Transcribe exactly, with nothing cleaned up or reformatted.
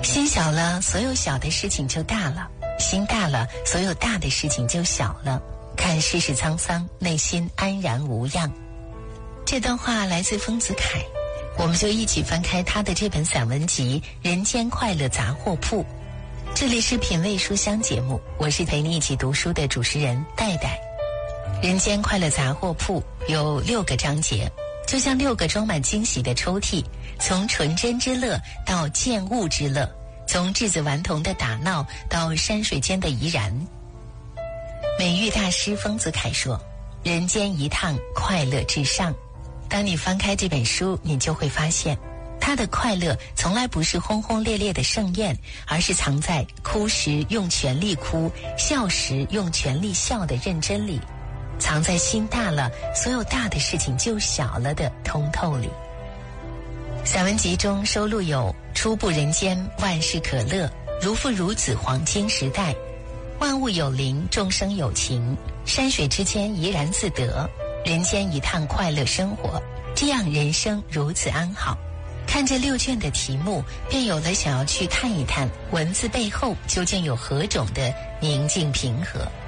心小了，所有小的事情就大了；心大了，所有大的事情就小了。看世事沧桑，内心安然无恙。这段话来自丰子恺，我们就一起翻开他的这本散文集《人间快乐杂货铺》。这里是品味书香节目，我是陪你一起读书的主持人戴戴。人间快乐杂货铺有六个章节，就像六个装满惊喜的抽屉，从纯真之乐到见物之乐，从稚子顽童的打闹到山水间的怡然。美育大师丰子恺说，人间一趟，快乐至上。当你翻开这本书，你就会发现他的快乐从来不是轰轰烈烈的盛宴，而是藏在哭时用全力哭，笑时用全力笑的认真里，藏在心大了，所有大的事情就小了的通透里。散文集中收录有初步人间，万事可乐，如父如子黄金时代，万物有灵，众生有情，山水之间怡然自得，人间一趟快乐生活，这样人生如此安好。看这六卷的题目，便有了想要去探一探文字背后究竟有何种的宁静平和。